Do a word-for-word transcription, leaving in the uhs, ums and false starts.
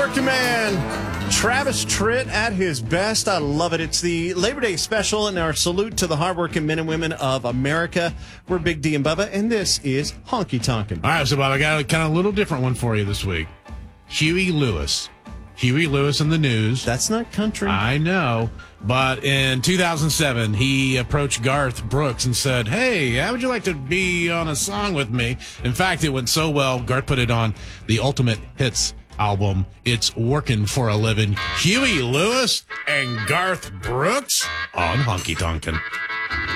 Working Man, Travis Tritt at his best. I love it. It's the Labor Day special and our salute to the hardworking men and women of America. We're Big D and Bubba, and this is Honky Tonkin'. All right, so Bob, I got a kind of little different one for you this week. Huey Lewis. Huey Lewis in the news. That's not country. I know. But in two thousand seven, he approached Garth Brooks and said, hey, how would you like to be on a song with me? In fact, it went so well, Garth put it on the Ultimate Hits album. It's Working for a Living. Huey Lewis and Garth Brooks on Honky Tonkin'.